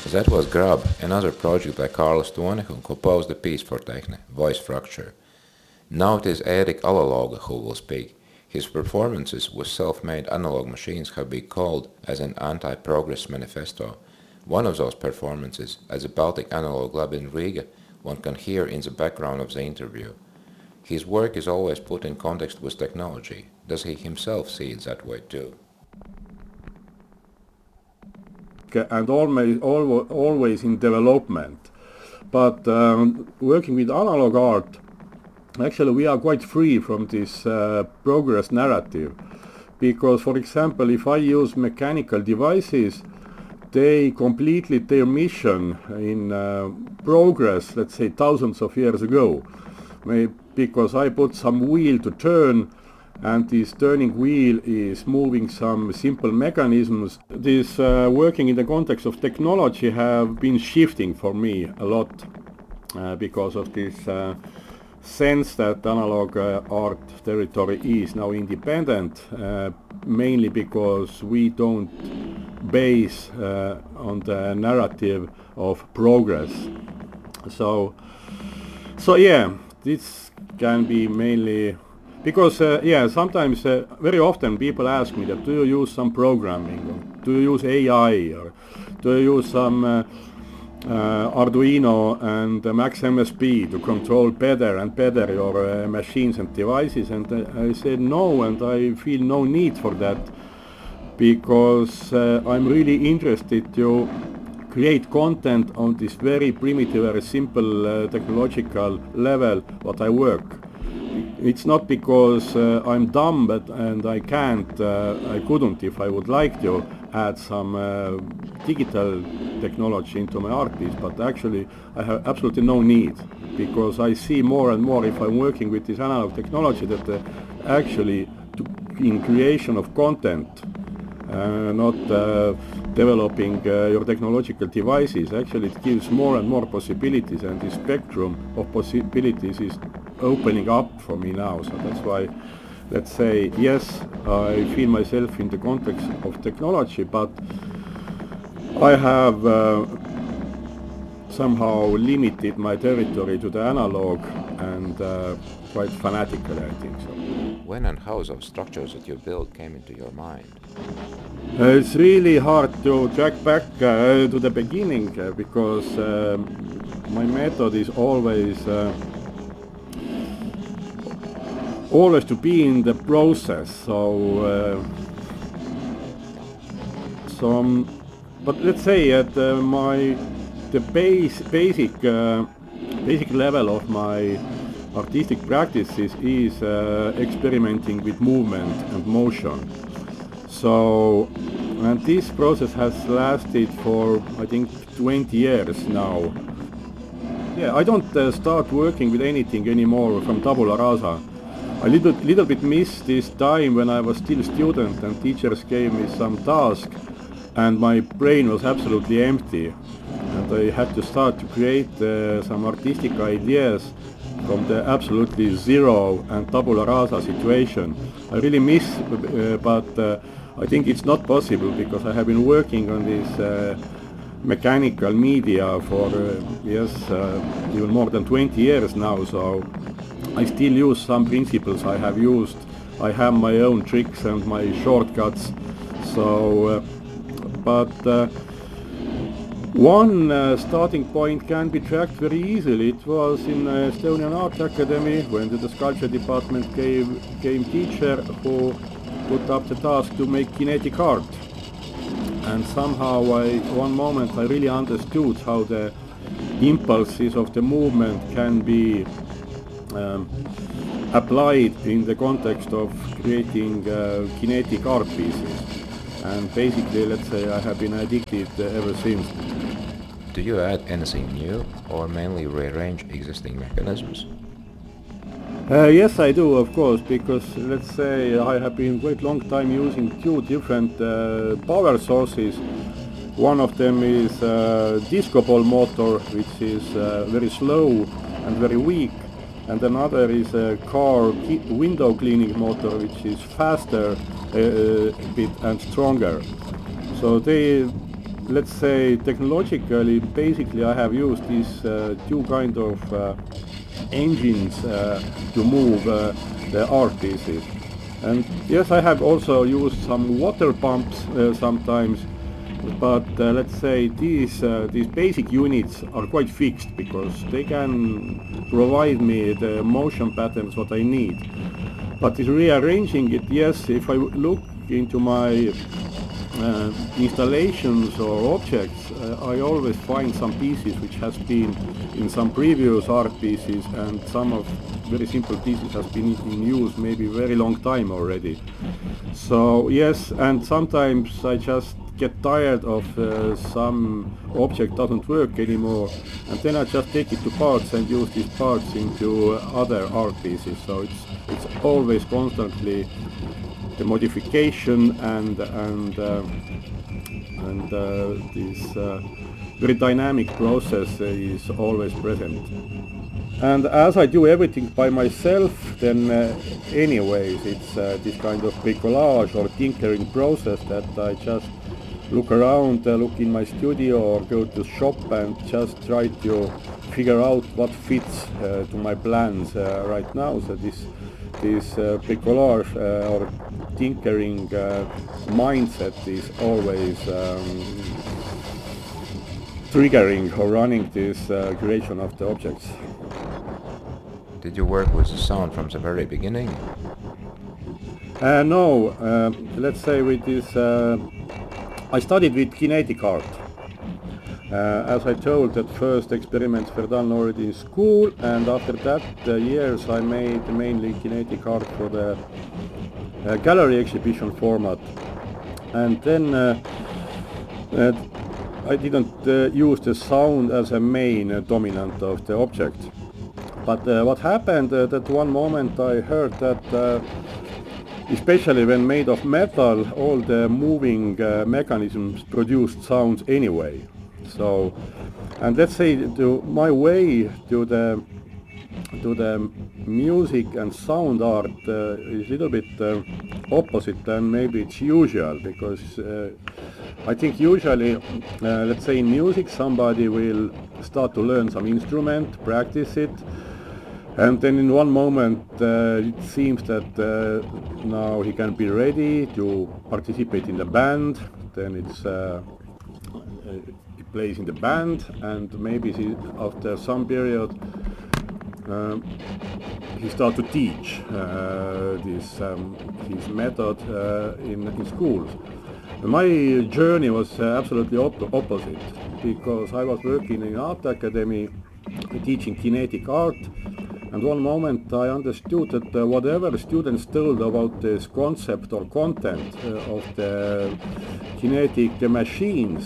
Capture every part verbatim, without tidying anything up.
That was Grub, another project by Carlos Tuone who composed the piece for Techne, Voice Fracture. Now it is Erik Alaloga who will speak. His performances with self-made analog machines have been called as an anti-progress manifesto. One of those performances, at the Baltic Analog Lab in Riga, one can hear in the background of the interview. His work is always put in context with technology. Does he himself see it that way too? And always, always in development. But um, working with analog art, actually we are quite free from this uh, progress narrative. Because, for example, if I use mechanical devices, they completed their mission in uh, progress, let's say thousands of years ago. Because I put some wheel to turn, and this turning wheel is moving some simple mechanisms. This uh, working in the context of technology have been shifting for me a lot uh, because of this uh, sense that analog uh, art territory is now independent, uh, mainly because we don't base uh, on the narrative of progress. So, so yeah, this can be mainly because, uh, yeah, sometimes, uh, very often people ask me that, do you use some programming, or do you use A I, or do you use some uh, uh, Arduino and uh, MaxMSP to control better and better your uh, machines and devices? And uh, I said no, and I feel no need for that, because uh, I'm really interested to create content on this very primitive, very simple uh, technological level what I work. It's not because uh, I'm dumb but, and I can't, uh, I couldn't if I would like to add some uh, digital technology into my art piece, but actually I have absolutely no need, because I see more and more if I'm working with this analog technology that uh, actually to, in creation of content, uh, not uh, developing uh, your technological devices, actually it gives more and more possibilities, and the spectrum of possibilities is opening up for me now. So that's why, let's say, yes, I feel myself in the context of technology, but I have uh, somehow limited my territory to the analog, and uh, quite fanatically, I think so. When and how those structures that you built came into your mind? Uh, it's really hard to track back uh, to the beginning uh, because um, my method is always uh, always to be in the process. So, uh, so um, but let's say at uh, my the base basic uh, basic level of my artistic practices is uh, experimenting with movement and motion. So, and this process has lasted for, I think, twenty years now. Yeah, I don't uh, start working with anything anymore from tabula rasa. I little, little bit missed this time when I was still a student and teachers gave me some task and my brain was absolutely empty. And I had to start to create uh, some artistic ideas from the absolutely zero and tabula rasa situation. I really miss, uh, but uh, I think it's not possible because I have been working on this uh, mechanical media for, uh, yes, uh, even more than twenty years now, so I still use some principles I have used. I have my own tricks and my shortcuts, so, uh, but uh, one uh, starting point can be tracked very easily. It was in uh, Estonian Art Academy when the sculpture department gave, came teacher who put up the task to make kinetic art. And somehow I, one moment I really understood how the impulses of the movement can be um, applied in the context of creating uh, kinetic art pieces. And basically, let's say, I have been addicted uh, ever since. Do you add anything new or mainly rearrange existing mechanisms? Uh, yes, I do, of course, because let's say I have been quite long time using two different uh, power sources. One of them is a disco ball motor, which is uh, very slow and very weak, and another is a car window cleaning motor, which is faster uh, a bit and stronger. So they let's say technologically, basically I have used these uh, two kind of uh, engines uh, to move uh, the art pieces. And yes, I have also used some water pumps uh, sometimes, but uh, let's say these uh, these basic units are quite fixed because they can provide me the motion patterns what I need. But is rearranging it, yes, if I look into my uh, installations or objects, uh, I always find some pieces which has been in some previous art pieces, and some of very simple pieces has been in use maybe very long time already. So yes, and sometimes I just get tired of uh, some object doesn't work anymore, and then I just take it to parts and use these parts into other art pieces. So it's it's always constantly the modification and and uh, and uh, this uh, very dynamic process is always present. And as I do everything by myself, then uh, anyways it's uh, this kind of bricolage or tinkering process that I just look around, uh, look in my studio or go to shop and just try to figure out what fits uh, to my plans uh, right now. So this this uh, bricolage uh, or tinkering uh, mindset is always um, triggering or running this uh, creation of the objects. Did you work with the sound from the very beginning? Uh, no, uh, let's say with this, uh, I studied with kinetic art. Uh, as I told, that first experiments were done already in school, and after that uh, years I made mainly kinetic art for the uh, gallery exhibition format. And then uh, uh, I didn't uh, use the sound as a main uh, dominant of the object. But uh, what happened uh, that one moment I heard that uh, especially when made of metal, all the moving uh, mechanisms produced sounds anyway. So, and let's say to my way to the to the music and sound art uh, is a little bit uh, opposite than maybe it's usual, because uh, I think usually, uh, let's say in music, somebody will start to learn some instrument, practice it, and then in one moment uh, it seems that uh, now he can be ready to participate in the band. Then it's uh, he plays in the band, and maybe he, after some period um, he starts to teach uh, this um, his method uh, in, in schools. My journey was uh, absolutely op- opposite, because I was working in art academy teaching kinetic art, and one moment I understood that uh, whatever students told about this concept or content uh, of the kinetic machines,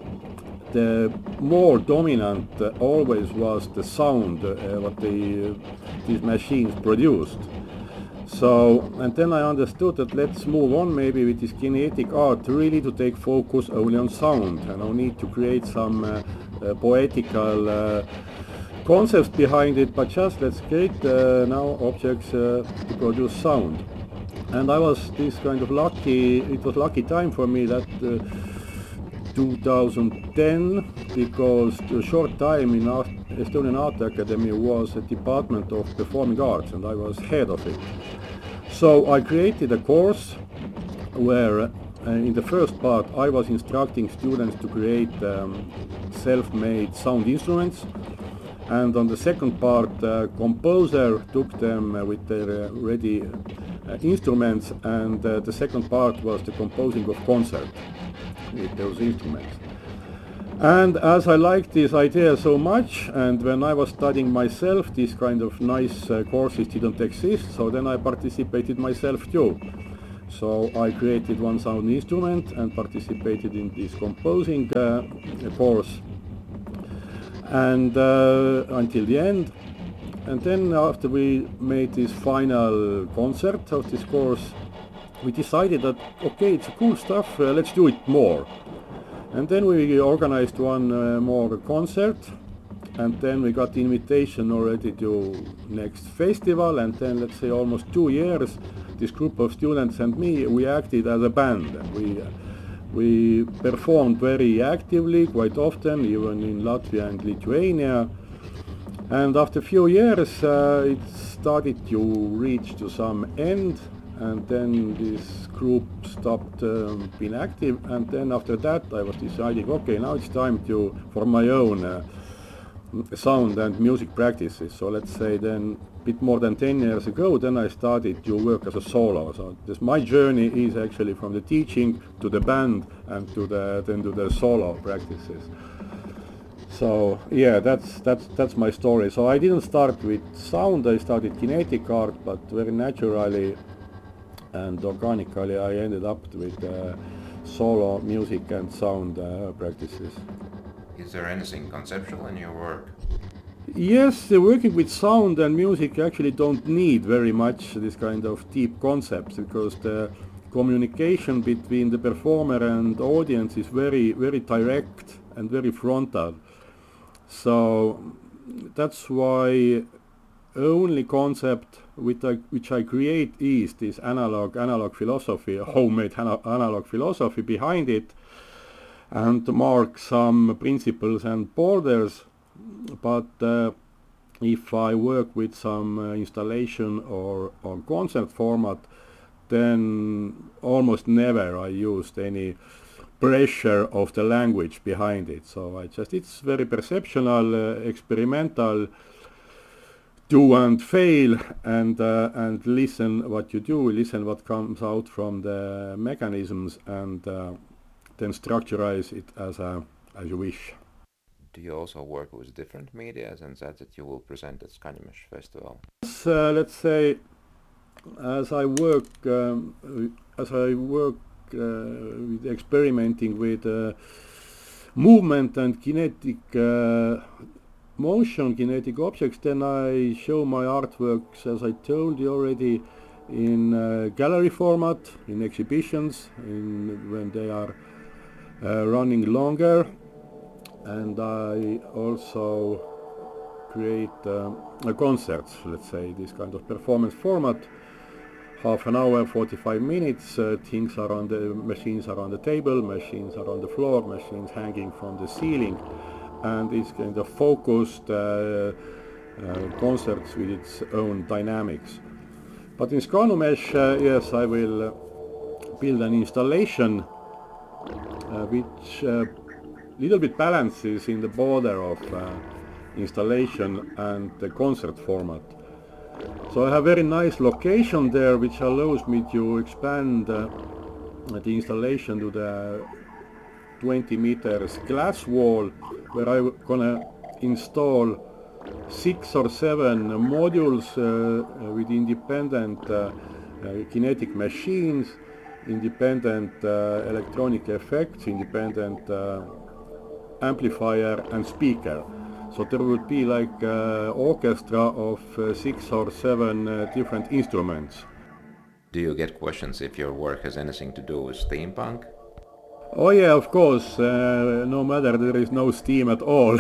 the more dominant uh, always was the sound uh, what the, uh, these machines produced. So, and then I understood that let's move on maybe with this kinetic art really to take focus only on sound, and no need to create some uh, uh, poetical uh, concepts behind it, but just let's create uh, now objects uh, to produce sound. And I was this kind of lucky, it was lucky time for me that uh, two thousand ten, because a short time in Art, Estonian Art Academy was a department of performing arts, and I was head of it. So I created a course where uh, in the first part I was instructing students to create um, self-made sound instruments, and on the second part uh, composer took them uh, with their uh, ready uh, instruments, and uh, the second part was the composing of concert with those instruments. And as I liked this idea so much, and when I was studying myself, these kind of nice uh, courses didn't exist, so then I participated myself too. So I created one sound instrument and participated in this composing uh, course, and uh, until the end. And then after we made this final concert of this course, we decided that okay, it's cool stuff, uh, let's do it more. And then we organized one uh, more concert, and then we got the invitation already to next festival, and then let's say almost two years this group of students and me, we acted as a band. We uh, We performed very actively, quite often, even in Latvia and Lithuania. And after a few years, uh, it started to reach to some end, and then this group stopped um, being active. And then after that, I was deciding, okay, now it's time to for my own uh, sound and music practices. So let's say then, a bit more than ten years ago, then I started to work as a solo. So this, my journey is actually from the teaching to the band and to the then to the solo practices. So yeah, that's that's that's my story. So I didn't start with sound. I started kinetic art, but very naturally and organically I ended up with uh, solo music and sound uh, practices. Is there anything conceptual in your work? Yes, uh, working with sound and music actually don't need very much this kind of deep concepts, because the communication between the performer and audience is very very direct and very frontal. So that's why only concept which I, which I create is this analog analog philosophy, homemade ana- analog philosophy behind it, and mark some principles and borders. But uh, if I work with some uh, installation or, or concert format, then almost never I used any pressure of the language behind it. So I just, it's very perceptual, uh, experimental, do and fail, and uh, and listen what you do, listen what comes out from the mechanisms, and uh, then structurize it as a as you wish. Do you also work with different media, and that that you will present at Skanimesh Festival? Yes, uh, let's say, as I work um, as I work uh, with experimenting with uh, movement and kinetic uh, motion, kinetic objects, then I show my artworks, as I told you already, in uh, gallery format, in exhibitions, in when they are uh, running longer, and I also create um, uh, concerts, let's say, this kind of performance format, half an hour, forty-five minutes, uh, things are on the, machines are on the table, machines are on the floor, machines hanging from the ceiling, and it's kind of focused uh, uh, concerts with its own dynamics. But in Skanimesh, uh, yes, I will uh, build an installation uh, which uh, little bit balances in the border of uh, installation and the concert format. So I have very nice location there, which allows me to expand uh, the installation to the twenty meters glass wall, where I'm gonna install six or seven modules uh, with independent uh, uh, kinetic machines, independent uh, electronic effects, independent uh, amplifier and speaker. So there would be like uh, orchestra of uh, six or seven uh, different instruments. Do you get questions if your work has anything to do with steampunk? Oh yeah, of course, uh, no matter there is no steam at all.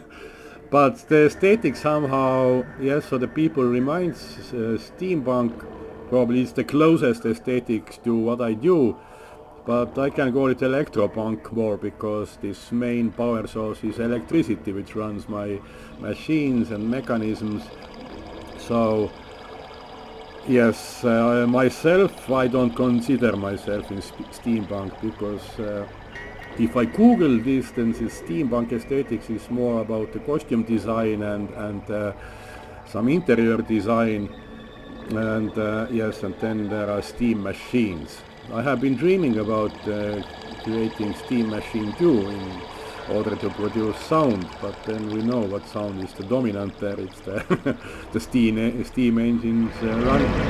But the aesthetic somehow, yes, so the people reminds uh, steampunk, probably is the closest aesthetics to what I do. But I can call it electropunk more, because this main power source is electricity, which runs my machines and mechanisms. So yes, uh, myself, I don't consider myself in sp- steampunk, because uh, if I Google this, then this steampunk aesthetics is more about the costume design and, and uh, some interior design, and uh, yes, and then there are steam machines. I have been dreaming about uh, creating steam machine too in order to produce sound, but then we know what sound is the dominant there. It's the, the steam, steam engines uh, running.